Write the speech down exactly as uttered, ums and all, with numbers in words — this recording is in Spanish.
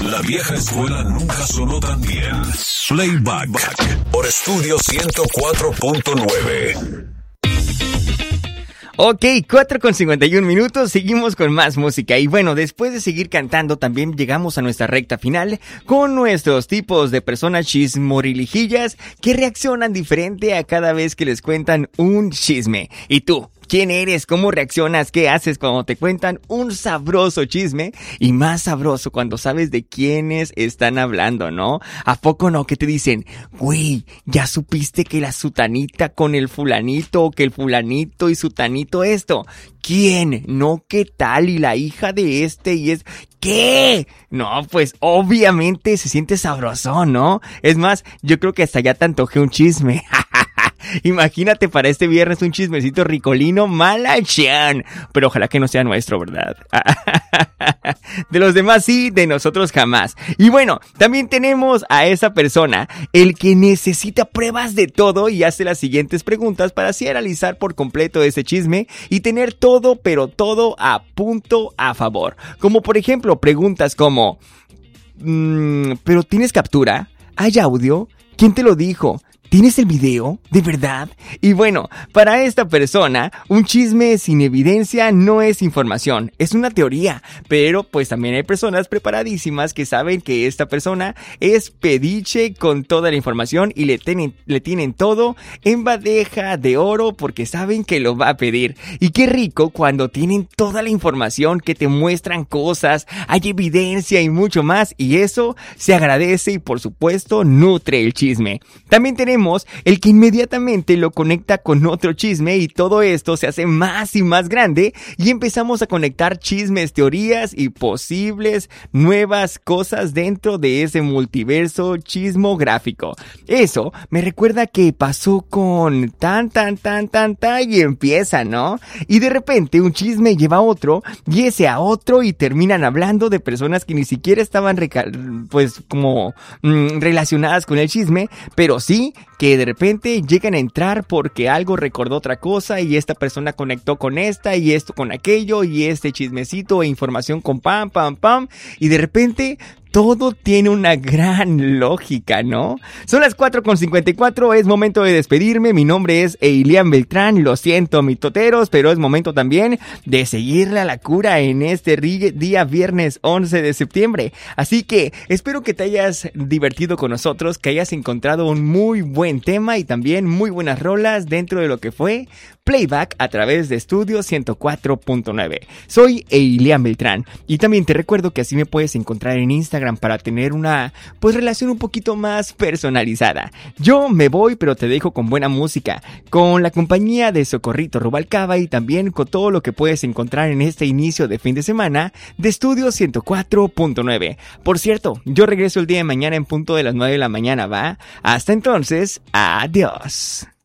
La vieja escuela nunca sonó tan bien. Playback por Estudio ciento cuatro punto nueve. Ok, cuatro con cincuenta y un minutos, seguimos con más música. Y bueno, después de seguir cantando, también llegamos a nuestra recta final con nuestros tipos de personas chismorilijillas que reaccionan diferente a cada vez que les cuentan un chisme. ¿Y tú? ¿Quién eres? ¿Cómo reaccionas? ¿Qué haces cuando te cuentan un sabroso chisme? Y más sabroso cuando sabes de quiénes están hablando, ¿no? ¿A poco no? Que te dicen, güey, ¿ya supiste que la sutanita con el fulanito o que el fulanito y sutanito esto? ¿Quién? No, ¿qué tal? Y la hija de este y es... ¿Qué? No, pues obviamente se siente sabroso, ¿no? Es más, yo creo que hasta ya te antojé un chisme. Imagínate para este viernes un chismecito ricolino malachán. Pero ojalá que no sea nuestro, ¿verdad? De los demás sí, de nosotros jamás. Y bueno, también tenemos a esa persona, el que necesita pruebas de todo y hace las siguientes preguntas para así analizar por completo ese chisme y tener todo, pero todo a punto a favor. Como por ejemplo, preguntas como, mmm, ¿pero tienes captura? ¿Hay audio? ¿Quién te lo dijo? ¿Tienes el video? ¿De verdad? Y bueno, para esta persona, un chisme sin evidencia no es información, es una teoría. Pero pues también hay personas preparadísimas que saben que esta persona es pediche con toda la información y le tienen, le tienen todo en bandeja de oro porque saben que lo va a pedir. Y qué rico cuando tienen toda la información, que te muestran cosas, hay evidencia y mucho más, y eso se agradece y por supuesto nutre el chisme. También tenemos el que inmediatamente lo conecta con otro chisme y todo esto se hace más y más grande y empezamos a conectar chismes, teorías y posibles nuevas cosas dentro de ese multiverso chismográfico. Eso me recuerda que pasó con tan tan tan tan tan y empieza, ¿no? Y de repente un chisme lleva a otro y ese a otro y terminan hablando de personas que ni siquiera estaban recal- pues como mmm, relacionadas con el chisme, pero sí que de repente llegan a entrar porque algo recordó otra cosa y esta persona conectó con esta y esto con aquello y este chismecito e información con pam, pam, pam y de repente... todo tiene una gran lógica, ¿no? Son las cuatro con cincuenta y cuatro, es momento de despedirme. Mi nombre es Eilian Beltrán, lo siento, mitoteros, pero es momento también de seguirle a la cura en este día viernes once de septiembre. Así que espero que te hayas divertido con nosotros, que hayas encontrado un muy buen tema y también muy buenas rolas dentro de lo que fue Playback a través de Estudio ciento cuatro punto nueve. Soy Eilian Beltrán y también te recuerdo que así me puedes encontrar en Instagram para tener una pues relación un poquito más personalizada. Yo me voy, pero te dejo con buena música, con la compañía de Socorrito Rubalcaba y también con todo lo que puedes encontrar en este inicio de fin de semana de Estudio ciento cuatro punto nueve. Por cierto, yo regreso el día de mañana en punto de las nueve de la mañana, ¿va? Hasta entonces, adiós.